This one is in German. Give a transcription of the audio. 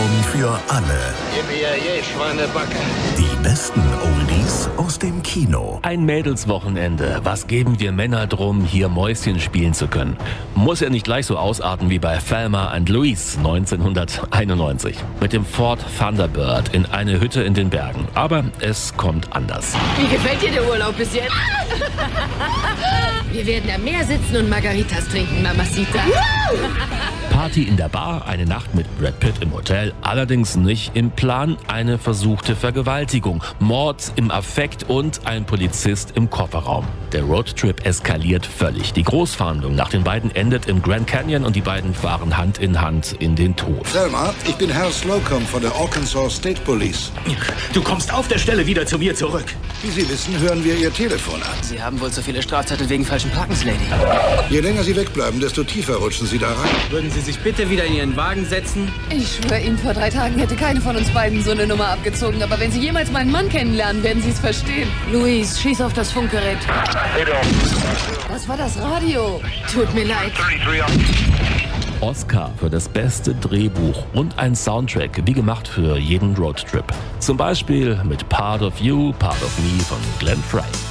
Sendung für alle. Schweinebacke. Die besten Oldies aus dem Kino. Ein Mädelswochenende. Was geben wir Männer drum, hier Mäuschen spielen zu können? Muss ja nicht gleich so ausarten wie bei Thelma and Louise 1991. Mit dem Ford Thunderbird in eine Hütte in den Bergen. Aber es kommt anders. Wie gefällt dir der Urlaub bis jetzt? Wir werden am Meer sitzen und Margaritas trinken, Mamacita. Party in der Bar, eine Nacht mit Brad Pitt im Hotel, allerdings nicht im Plan, eine versuchte Vergewaltigung, Mord im Affekt und ein Polizist im Kofferraum. Der Roadtrip eskaliert völlig. Die Großfahndung nach den beiden endet im Grand Canyon und die beiden fahren Hand in Hand in den Tod. Thelma, ich bin Herr Slocum von der Arkansas State Police. Du kommst auf der Stelle wieder zu mir zurück. Wie Sie wissen, hören wir Ihr Telefon an. Sie haben wohl so viele Strafzettel wegen falschen Parkens, Lady. Je länger Sie wegbleiben, desto tiefer rutschen Sie da rein. Würden Sie sich bitte wieder in Ihren Wagen setzen? Ich schwöre Ihnen, vor 3 Tagen hätte keine von uns beiden so eine Nummer abgezogen. Aber wenn Sie jemals meinen Mann kennenlernen, werden Sie es verstehen. Luis, schieß auf das Funkgerät. Das war das Radio. Tut mir leid. Oscar für das beste Drehbuch und ein Soundtrack, wie gemacht für jeden Roadtrip. Zum Beispiel mit Part of You, Part of Me von Glenn Frey.